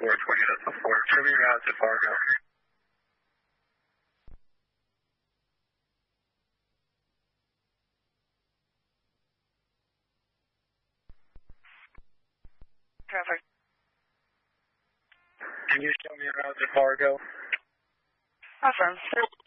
420.4. Trim your routes at Fargo. Trevor. Can you show me around at Fargo? Affirm.